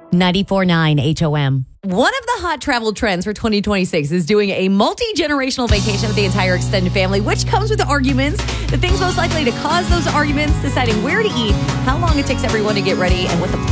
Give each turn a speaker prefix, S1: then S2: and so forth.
S1: 94.9 HOM.
S2: One of the hot travel trends for 2026 is doing a multi-generational vacation with the entire extended family, which comes with arguments. The things most likely to cause those arguments, deciding where to eat, how long it takes everyone to get ready, and what the